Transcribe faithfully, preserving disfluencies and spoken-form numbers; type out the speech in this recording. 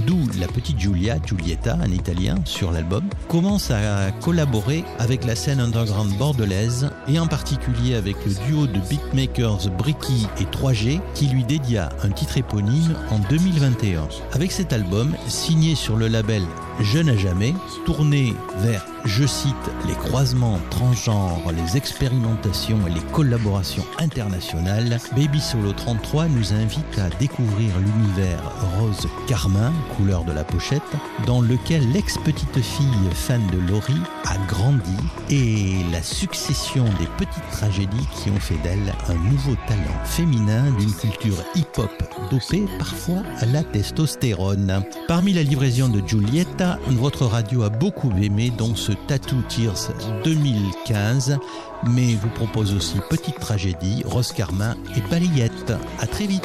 d'où la petite Giulia, Giulietta en italien, sur l'album, commence à collaborer avec la scène underground bordelaise et en particulier avec le duo de beatmakers Bricky et trois G qui lui dédia un titre éponyme en deux mille vingt et un. Avec cet album, signé sur le label Jeune à jamais, tourné vers, je cite, les croisements transgenres, les expérimentations et les collaborations internationales, Baby Solo trente-trois nous invite à découvrir l'univers rose carmin, couleur de la pochette, dans lequel l'ex-petite fille fan de Laurie a grandi et la succession des petites tragédies qui ont fait d'elle un nouveau talent féminin d'une culture hip-hop dopée parfois à la testostérone. Parmi la livraison de Giulietta, votre radio a beaucoup aimé donc ce Tattoo Tears deux mille quinze, mais vous propose aussi Petite Tragédie, Rose Carmin et Balayette. À très vite.